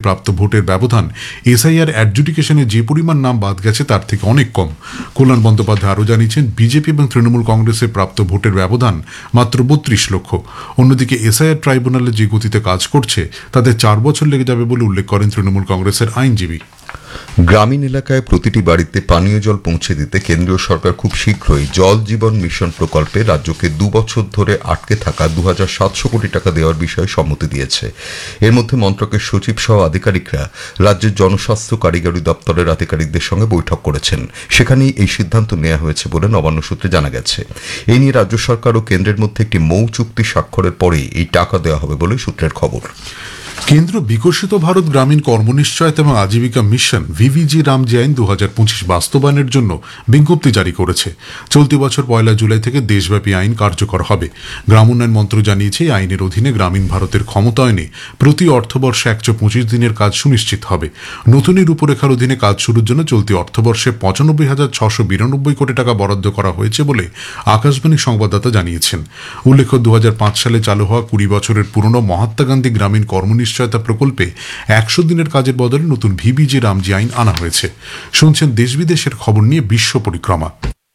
প্রাপ্ত ভোটের ব্যবধান এসআইআর অ্যাডজুডিকেশনে যে পরিমাণ নাম বাদ গেছে তার থেকে অনেক কম। কল্যাণ বন্দ্যোপাধ্যায় আরও জানিয়েছেন, বিজেপি এবং তৃণমূল কংগ্রেসের প্রাপ্ত ভোটের ব্যবধান মাত্র ৩২ লক্ষ। অন্যদিকে এসআইআর ট্রাইব্যুনালে যে গতিতে কাজ করছে তাতে 4 বছর লেগে যাবে বলে উল্লেখ করেন তৃণমূল কংগ্রেসের আইনজীবী। গ্রামীণ এলাকায় প্রতিটি বাড়িতে পানীয় জল পৌঁছে দিতে কেন্দ্রীয় সরকার খুব শীঘ্রই জল জীবন মিশন প্রকল্পে রাজ্যকে 2 বছর ধরে আটকে থাকা 2700 কোটি টাকা দেওয়ার বিষয়ে সম্মতি দিয়েছে। এর মধ্যে মন্ত্রকের সচিব সহ আধিকারিকরা রাজ্যের জনস্বাস্থ্য কারিগরি দপ্তরের আধিকারিকদের সঙ্গে বৈঠক করেছেন। সেখানেই এই সিদ্ধান্ত নেওয়া হয়েছে বলে নবান্ন সূত্রে জানা গেছে। এই নিয়ে রাজ্য সরকার ও কেন্দ্রের মধ্যে একটি মৌ চুক্তি স্বাক্ষরের পরেই এই টাকা দেওয়া হবে বলে সূত্রের খবর। কেন্দ্র বিকশিত ভারত গ্রামীণ কর্মনিশ্চয়তা এবং আজীবিকা মিশন ভিভিজি রামজি আইন 2025 বাস্তবায়নের জন্য বিজ্ঞপ্তি জারি করেছে। চলতি বছর 1 জুলাই থেকে দেশব্যাপী আইন কার্যকর হবে। গ্রাম উন্নয়ন মন্ত্রক জানিয়েছে, এই আইনের অধীনে গ্রামীণ ভারতের ক্ষমতায়নে প্রতি অর্থবর্ষে 125 দিনের কাজ সুনিশ্চিত হবে। নতুন এই রূপরেখার অধীনে কাজ শুরুর জন্য চলতি অর্থবর্ষে 95,692 কোটি টাকা বরাদ্দ করা হয়েছে বলে আকাশবাণী সংবাদদাতা জানিয়েছেন। উল্লেখ্য, 2005 সালে চালু হওয়া 20 বছরের পুরনো মহাত্মা গান্ধী গ্রামীণ কর্মনিশ্চয়তা প্রকল্পে 100 দিনের কাজের বদলে নতুন ভিভিজি রামজি আইন আনা হয়েছে। শুনছেন দেশ বিদেশের খবর নিয়ে বিশ্ব পরিক্রমা।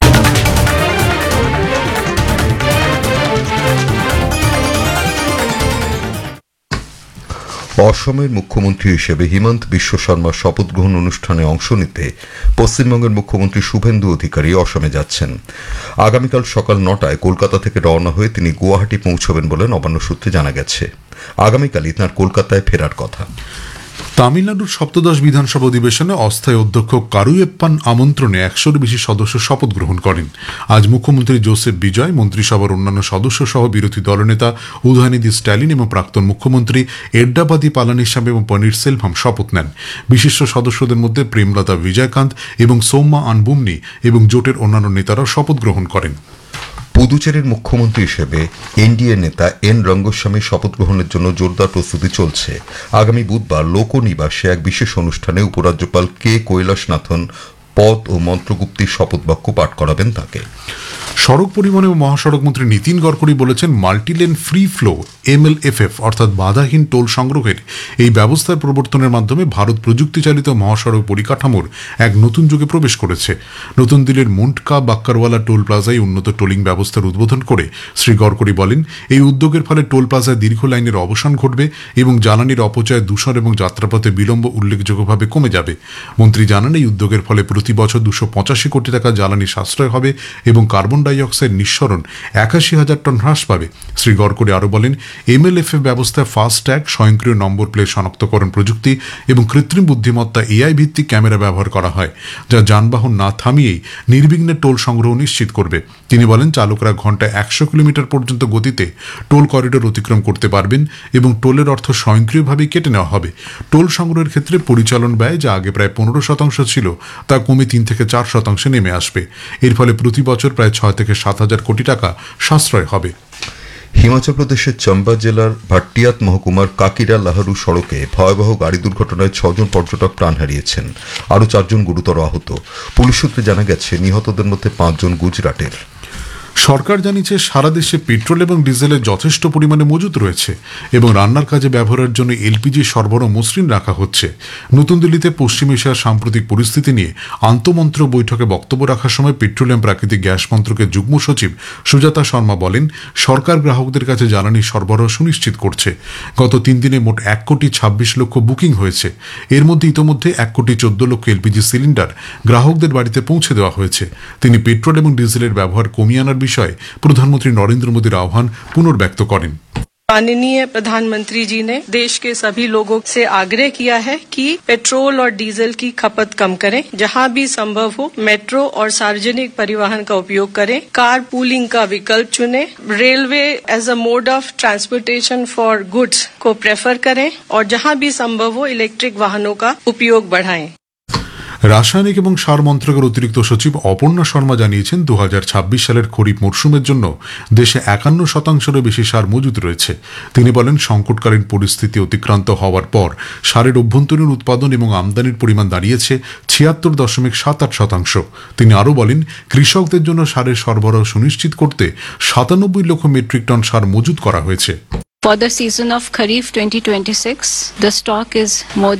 অসমের মুখ্যমন্ত্রী হিসেবে হিমন্ত বিশ্ব শর্মার শপথ গ্রহণ অনুষ্ঠানে অংশ নিতে পশ্চিমবঙ্গের মুখ্যমন্ত্রী শুভেন্দু অধিকারী অসমে যাচ্ছেন। আগামীকাল সকাল 9টায় কলকাতা থেকে রওনা হয়ে তিনি গুয়াহাটি পৌঁছবেন বলে নবান্ন সূত্রে জানা গেছে। আগামীকালই তাঁর কলকাতায় ফেরার কথা। তামিলনাড়ুর সপ্তদশ বিধানসভা অধিবেশনে অস্থায়ী অধ্যক্ষ কারুয়েপ্পান আমন্ত্রণে 100-এর বেশি সদস্য শপথ গ্রহণ করেন। আজ মুখ্যমন্ত্রী জোসেফ বিজয়, মন্ত্রিসভার অন্যান্য সদস্য সহ বিরোধী দলনেতা উদয়নিধি স্ট্যালিন এবং প্রাক্তন মুখ্যমন্ত্রী এড্ডাপাদি পালানিস্বামী এবং পনিরসেলভাম শপথ নেন। বিশিষ্ট সদস্যদের মধ্যে প্রেমলতা বিজয়কান্ত এবং সৌম্যা আনবুমনি এবং জোটের অন্যান্য নেতারা শপথ গ্রহণ করেন। পুদুচেরির মুখ্যমন্ত্রী হিসেবে এনডিএ নেতা এন রঙ্গস্বামীর শপথ গ্রহণের জন্য জোরদার প্রস্তুতি চলছে। আগামী বুধবার লোকনিবাসে এক বিশেষ অনুষ্ঠানে উপরাজ্যপাল কে কৈলাসনাথন পদ ও মন্ত্রগুপ্তির শপথ বাক্য পাঠ করাবেন তাকে। সড়ক পরিবহন এবং মহাসড়ক মন্ত্রী নীতিন গডকরি বলেছেন, মাল্টিলেন ফ্রি ফ্লো MLFF অর্থাৎ বাধাহীন টোল সংগ্রহের এই ব্যবস্থার প্রবর্তনের মাধ্যমে ভারত প্রযুক্তিচালিত মহাসড়ক পরিকাঠামোর এক নতুন যুগে প্রবেশ করেছে। নতুন দিল্লির মুন্ডকা বাক্কারওয়ালা টোল প্লাজায় উন্নত টোলিং ব্যবস্থার উদ্বোধন করে শ্রী গডকরি বলেন, এই উদ্যোগের ফলে টোল প্লাজায় দীর্ঘ লাইনের অবসান ঘটবে এবং জ্বালানির অপচয়, দূষণ এবং যাত্রাপথে বিলম্ব উল্লেখযোগ্যভাবে কমে যাবে। মন্ত্রী জানান, এই উদ্যোগের ফলে প্রতি বছর 285 কোটি টাকা জ্বালানি সাশ্রয় হবে এবং কার্বন ডাইঅক্সাইড নিঃসরণ 81,000 টন হ্রাস পাবে। শ্রী গডকরি আরও বলেন, MLFF ব্যবস্থায় ফাস্ট্যাগ, স্বয়ংক্রিয় নম্বর প্লেট শনাক্তকরণ প্রযুক্তি এবং কৃত্রিম বুদ্ধিমত্তা AI ভিত্তিক ক্যামেরা ব্যবহার করা হয়, যা যানবাহন না থামিয়েই নির্বিঘ্নে টোল সংগ্রহ নিশ্চিত করবে। তিনি বলেন, চালকরা ঘন্টায় 100 কিলোমিটার পর্যন্ত গতিতে টোল করিডোর অতিক্রম করতে পারবেন এবং টোলের অর্থ স্বয়ংক্রিয়ভাবেই কেটে নেওয়া হবে। টোল সংগ্রহের ক্ষেত্রে পরিচালন ব্যয়, যা আগে প্রায় 15% ছিল, তা কমে 3 থেকে 4% নেমে আসবে। এর ফলে প্রতি বছর প্রায় 6 থেকে 7,000 কোটি টাকা সাশ্রয় হবে। হিমাচল প্রদেশের চম্বা জেলার ভাট্টিয়াত মহকুমার কাকিরা লাহারু সড়কে ভয়াবহ গাড়ি দুর্ঘটনায় 6 জন পর্যটক প্রাণ হারিয়েছেন, আরও 4 জন গুরুতর আহত। পুলিশ সূত্রে জানা গেছে, নিহতদের মধ্যে 5 জন গুজরাটের। সরকার জানিয়েছে, সারা দেশে পেট্রোল এবং ডিজেলের যথেষ্ট পরিমাণে মজুত রয়েছে এবং রান্নার কাজে ব্যবহারের জন্য LPG সরবরাহ মসৃণ রাখা হচ্ছে। নতুন দিল্লিতে পশ্চিম এশিয়ার সাম্প্রতিক পরিস্থিতি নিয়ে আন্তমন্ত্রক বৈঠকে বক্তব্য রাখার সময় পেট্রোলিয়াম প্রাকৃতিক গ্যাস মন্ত্রকের যুগ্ম সচিব সুজাতা শর্মা বলেন, সরকার গ্রাহকদের কাছে জ্বালানি সরবরাহ সুনিশ্চিত করছে। গত 3 দিনে মোট 1,26,00,000 বুকিং হয়েছে। এর মধ্যে ইতোমধ্যে 1,14,00,000 LPG সিলিন্ডার গ্রাহকদের বাড়িতে পৌঁছে দেওয়া হয়েছে। তিনি পেট্রোল এবং ডিজেলের ব্যবহার কমিয়ে আনার বিষয়ে প্রধানমন্ত্রী নরেন্দ্র মোদীর আহ্বান পুনর্ব্যক্ত করেন। माननीय प्रधानमंत्री जी ने देश के सभी लोगों से आग्रह किया है कि पेट्रोल और डीजल की खपत कम करें, जहां भी संभव हो मेट्रो और सार्वजनिक परिवहन का उपयोग करें, कार पूलिंग का विकल्प चुनें, railway as a mode of transportation for goods को प्रेफर करें और जहां भी संभव हो इलेक्ट्रिक वाहनों का उपयोग बढ़ाएं। রাসায়নিক এবং সার মন্ত্রকের অতিরিক্ত সচিব অপর্ণা শর্মা জানিয়েছেন, 2026 সালের খরিফ মরশুমের জন্য দেশে 51%-এরও বেশি সার মজুত রয়েছে। তিনি বলেন, সংকটকালীন পরিস্থিতি অতিক্রান্ত হওয়ার পর সারের অভ্যন্তরীণ উৎপাদন এবং আমদানির পরিমাণ দাঁড়িয়েছে 76.78%। তিনি আরও বলেন, কৃষকদের জন্য সারের সরবরাহ সুনিশ্চিত করতে 97 লক্ষ মেট্রিক টন সার মজুত করা হয়েছে। For the season of Kharif 2026, the stock is more